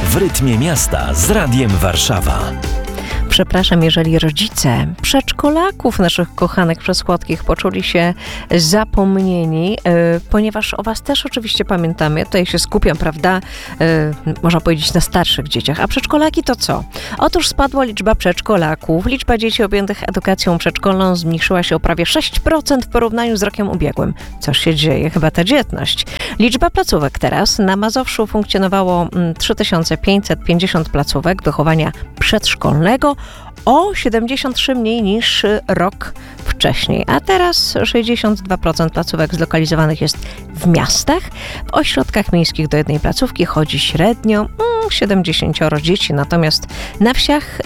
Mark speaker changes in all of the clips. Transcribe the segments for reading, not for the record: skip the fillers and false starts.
Speaker 1: W rytmie miasta z Radiem Warszawa.
Speaker 2: Przepraszam, jeżeli rodzice przedszkolaków naszych kochanych przesłodkich poczuli się zapomnieni, ponieważ o was też oczywiście pamiętamy. Ja tutaj się skupiam, prawda, można powiedzieć na starszych dzieciach. A przedszkolaki to co? Otóż spadła liczba przedszkolaków. Liczba dzieci objętych edukacją przedszkolną zmniejszyła się o prawie 6% w porównaniu z rokiem ubiegłym. Co się dzieje? Chyba ta dzietność. Liczba placówek teraz. Na Mazowszu funkcjonowało 3550 placówek wychowania przedszkolnego, o 73 mniej niż rok wcześniej. A teraz 62% placówek zlokalizowanych jest w miastach. W ośrodkach miejskich do jednej placówki chodzi średnio 70 dzieci, natomiast na wsiach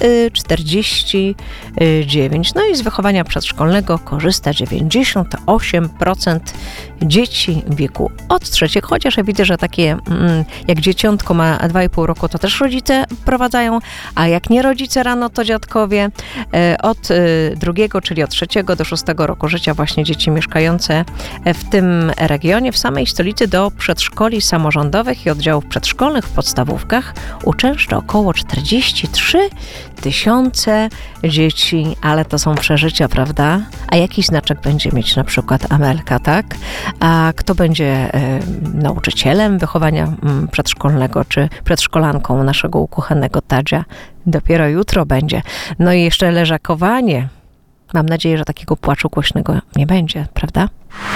Speaker 2: 49. No i z wychowania przedszkolnego korzysta 98% dzieci w wieku od 3. Chociaż ja widzę, że takie jak dzieciątko ma 2,5 roku, to też rodzice prowadzają, a jak nie rodzice rano, to dziadkowie. Od 2, czyli od 3 do 6 roku życia właśnie dzieci mieszkające w tym regionie, w samej stolicy do przedszkoli samorządowych i oddziałów przedszkolnych w podstawówkach uczęszcza około 43 tysiące dzieci, ale to są przeżycia, prawda? A jaki znaczek będzie mieć na przykład Amelka, tak? A kto będzie nauczycielem wychowania przedszkolnego, czy przedszkolanką naszego ukochanego Tadzia? Dopiero jutro będzie. No i jeszcze leżakowanie. Mam nadzieję, że takiego płaczu głośnego nie będzie, prawda?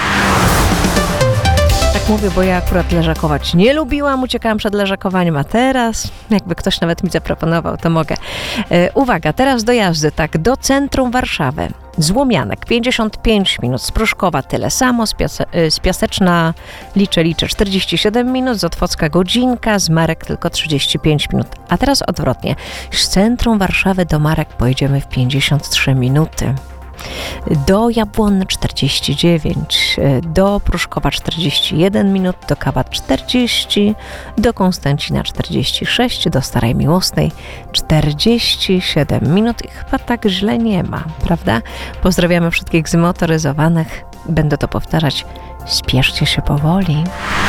Speaker 2: Tak mówię, bo ja akurat leżakować nie lubiłam, uciekałam przed leżakowaniem, a teraz jakby ktoś nawet mi zaproponował, to mogę. Uwaga, teraz do jazdy, tak, do centrum Warszawy. Z Łomianek 55 minut, z Pruszkowa tyle samo, z Piaseczna liczę 47 minut, z Otwocka godzinka, z Marek tylko 35 minut. A teraz odwrotnie, z centrum Warszawy do Marek pojedziemy w 53 minuty. Do Jabłonny 49, do Pruszkowa 41 minut, do Kabat 40, do Konstancina 46, do Starej Miłosnej 47 minut i chyba tak źle nie ma, prawda? Pozdrawiamy wszystkich zmotoryzowanych. Będę to powtarzać. Spieszcie się powoli.